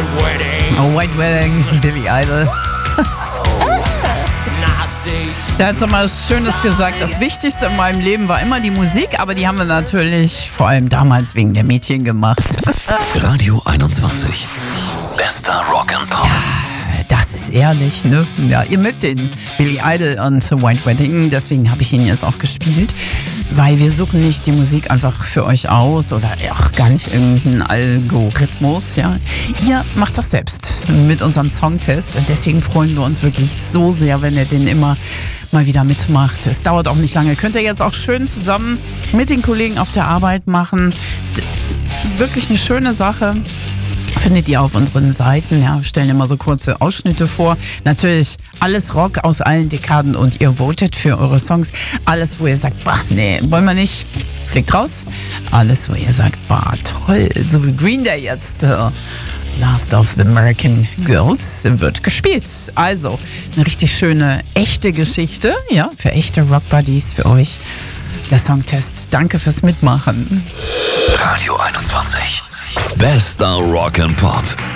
White Wedding, Billy Idol. Der hat so mal was Schönes gesagt. Das Wichtigste in meinem Leben war immer die Musik, aber die haben wir natürlich vor allem damals wegen der Mädchen gemacht. Radio 21. Bester Rock and Pop. Das ist ehrlich, ne? Ja, ihr mögt den Billy Idol und White Wedding, deswegen habe ich ihn jetzt auch gespielt, weil wir suchen nicht die Musik einfach für euch aus oder auch gar nicht irgendeinen Algorithmus, ja. Ihr macht das selbst mit unserem Songtest und deswegen freuen wir uns wirklich so sehr, wenn ihr den immer mal wieder mitmacht. Es dauert auch nicht lange. Könnt ihr jetzt auch schön zusammen mit den Kollegen auf der Arbeit machen. Wirklich eine schöne Sache. Findet ihr auf unseren Seiten, ja, stellen immer so kurze Ausschnitte vor. Natürlich alles Rock aus allen Dekaden und ihr votet für eure Songs. Alles, wo ihr sagt, bah, nee, wollen wir nicht, fliegt raus. Alles, wo ihr sagt, bah, toll, so wie Green Day jetzt. Last of the American Girls wird gespielt. Also, eine richtig schöne, echte Geschichte, ja, für echte Rock-Buddies für euch. Der Songtest. Danke fürs Mitmachen. Radio 21. Bester Rock and Pop.